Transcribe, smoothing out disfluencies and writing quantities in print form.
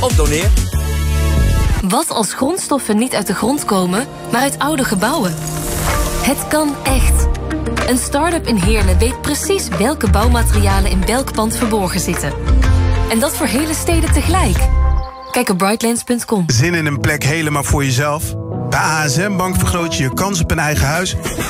of doneer. Wat als grondstoffen niet uit de grond komen, maar uit oude gebouwen? Het kan echt. Een start-up in Heerlen weet precies welke bouwmaterialen in welk pand verborgen zitten. En dat voor hele steden tegelijk. Kijk op brightlands.com. Zin in een plek helemaal voor jezelf? Bij ASM Bank vergroot je je kans op een eigen huis